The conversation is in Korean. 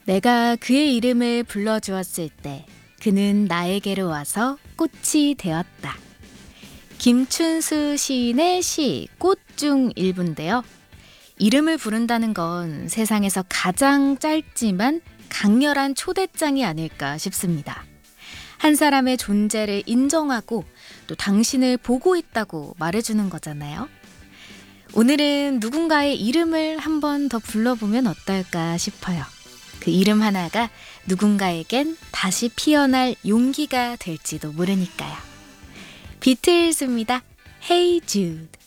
내가 그의 이름을 불러주었을 때 그는 나에게로 와서 꽃이 되었다. 김춘수 시인의 시 꽃 중 일부인데요. 이름을 부른다는 건 세상에서 가장 짧지만 강렬한 초대장이 아닐까 싶습니다. 한 사람의 존재를 인정하고 또 당신을 보고 있다고 말해주는 거잖아요. 오늘은 누군가의 이름을 한 번 더 불러보면 어떨까 싶어요. 그 이름 하나가 누군가에겐 다시 피어날 용기가 될지도 모르니까요. 비틀즈입니다. Hey Jude.